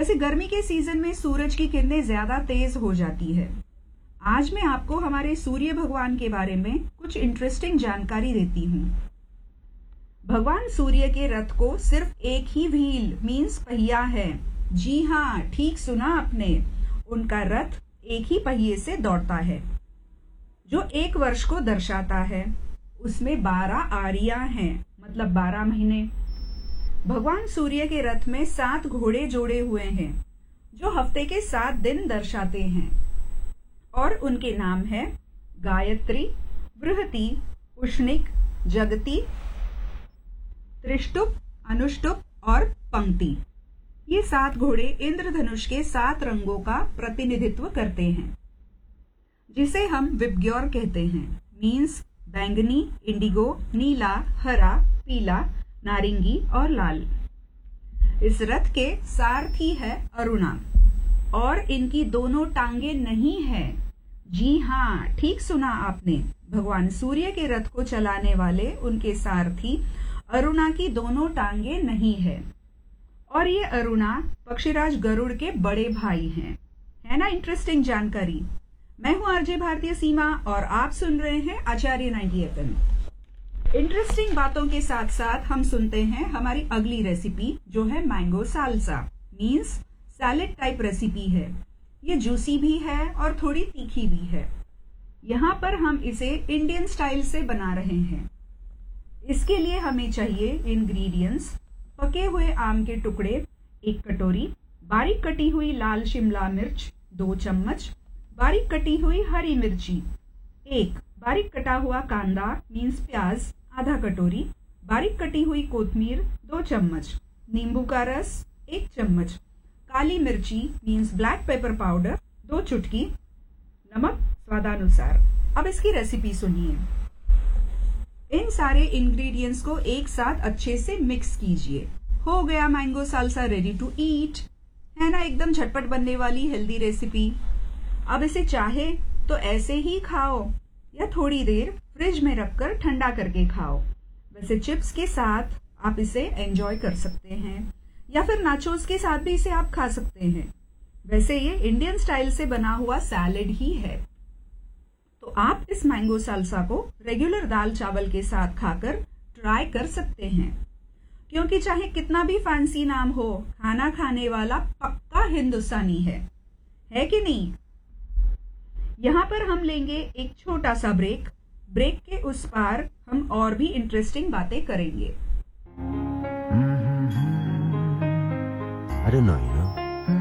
वैसे गर्मी के सीजन में सूरज की किरणें ज्यादा तेज हो जाती है। आज मैं आपको हमारे सूर्य भगवान के बारे में कुछ इंटरेस्टिंग जानकारी देती हूँ। भगवान सूर्य के रथ को सिर्फ एक ही व्हील मींस पहिया है। जी हाँ, ठीक सुना आपने। उनका रथ एक ही पहिए से दौड़ता है, जो एक वर्ष को दर्शाता है। उसमें 12 आरियां हैं, मतलब 12 महीने। भगवान सूर्य के रथ में 7 घोड़े जोड़े हुए हैं, जो हफ्ते के 7 दिन दर्शाते हैं, और उनके नाम है गायत्री, बृहति, उष्णिक, जगति, त्रिष्टुप, अनुष्टुप और पंक्ति। ये 7 घोड़े इंद्रधनुष के 7 रंगों का प्रतिनिधित्व करते हैं, जिसे हम विबग्योर कहते हैं। मीन्स बैंगनी, इंडिगो, नीला, हरा, पीला, नारंगी और लाल। इस रथ के सारथी है अरुणा, और इनकी दोनों टांगे नहीं है। जी हाँ, ठीक सुना आपने। भगवान सूर्य के रथ को चलाने वाले उनके सारथी अरुणा की दोनों टांगे नहीं है, और ये अरुणा पक्षीराज गरुड़ के बड़े भाई हैं। है ना इंटरेस्टिंग जानकारी। मैं हूं आरजे भारतीय सीमा, और आप सुन रहे हैं आचार्य 90 FM। इंटरेस्टिंग बातों के साथ साथ हम सुनते हैं हमारी अगली रेसिपी, जो है mango salsa. Means salad type recipe है। ये जूसी भी है और थोड़ी तीखी भी है। यहाँ पर हम इसे इंडियन स्टाइल से बना रहे हैं। इसके लिए हमें चाहिए इंग्रेडिएंट्स: पके हुए आम के टुकड़े 1 कटोरी, बारीक कटी हुई लाल शिमला मिर्च 2 चम्मच, बारीक कटी हुई हरी मिर्ची 1, बारीक कटा हुआ कांदा मीन्स प्याज आधा कटोरी, बारीक कटी हुई कोतमीर 2 चम्मच, नींबू का रस 1 चम्मच, काली मिर्ची मीन्स ब्लैक पेपर पाउडर 2 चुटकी, नमक स्वादानुसार। अब इसकी रेसिपी सुनिए। इन सारे इंग्रेडिएंट्स को एक साथ अच्छे से मिक्स कीजिए। हो गया mango salsa ready to eat. है ना, एकदम झटपट बनने वाली हेल्दी रेसिपी। अब इसे चाहे तो ऐसे ही खाओ, या थोड़ी देर फ्रिज में रखकर ठंडा करके खाओ। वैसे चिप्स के साथ आप इसे एंजॉय कर सकते हैं, या फिर नाचोस के साथ भी इसे आप खा सकते हैं। वैसे ये इंडियन स्टाइल से बना हुआ सैलेड ही है। तो आप इस मैंगो साल्सा को रेगुलर दाल चावल के साथ खाकर ट्राई कर सकते हैं, क्योंकि चाहे कितना भी फैंसी नाम हो, खाना खाने वाला पक्का हिंदुस्तानी है कि नहीं। यहाँ पर हम लेंगे एक छोटा सा ब्रेक। ब्रेक के उस पार हम और भी इंटरेस्टिंग बातें करेंगे। I don't know,